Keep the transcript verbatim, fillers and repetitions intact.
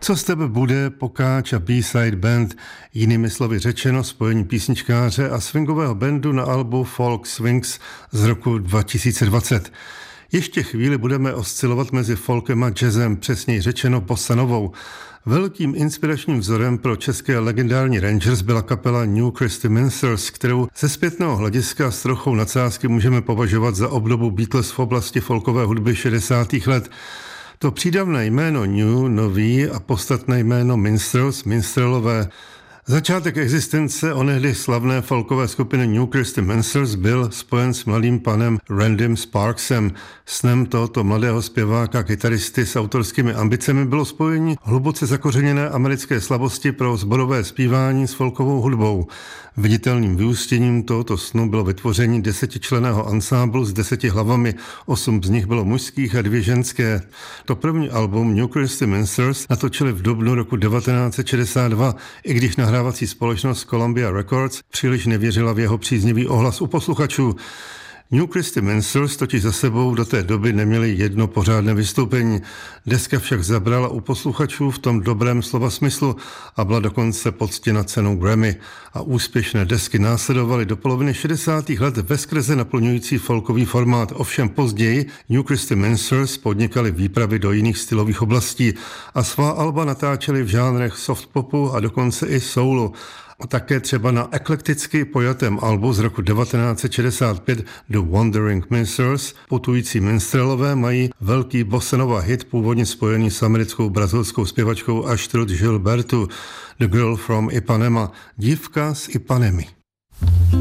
Co z tebe bude, Pokáč a B-side band, jinými slovy řečeno spojení písničkáře a swingového bandu na albu Folk Swings z roku dva tisíce dvacet. Ještě chvíli budeme oscilovat mezi folkem a jazzem, přesněji řečeno bossanovou. Velkým inspiračním vzorem pro české legendární Rangers byla kapela New Christy Minstrels, kterou ze zpětného hlediska s trochou nadsázky můžeme považovat za obdobu Beatles v oblasti folkové hudby šedesátých let. To přídavné jméno New, nový, a podstatné jméno Minstrels, minstrelové. Začátek existence onehdy slavné folkové skupiny New Christy Minstrels byl spojen s mladým panem Randym Sparksem. Snem tohoto mladého zpěváka a kytaristy s autorskými ambicemi bylo spojení hluboce zakořeněné americké slabosti pro sborové zpívání s folkovou hudbou. Viditelným vyústěním tohoto snu bylo vytvoření desetičlenného ansámblu s deseti hlavami, osm z nich bylo mužských a dvě ženské. To první album New Christy Minstrels natočili v dubnu roku devatenáct set šedesát dva, i když nahrávací společnost Columbia Records příliš nevěřila v jeho příznivý ohlas u posluchačů. New Christy Minstrels totiž za sebou do té doby neměli jedno pořádné vystoupení. Deska však zabrala u posluchačů v tom dobrém slova smyslu a byla dokonce poctěna cenou Grammy. A úspěšné desky následovaly do poloviny šedesátých let veskrze naplňující folkový formát. Ovšem později New Christy Minstrels podnikali výpravy do jiných stylových oblastí a svá alba natáčeli v žánrech softpopu a dokonce i soulu. A také třeba na eklekticky pojatém albu z roku devatenáct set šedesát pět The Wandering Minstrels putující minstrelové mají velký bossanova hit původně spojený s americkou brazilskou zpěvačkou Astrud Gilbertu, The Girl from Ipanema, dívka z Ipanemy.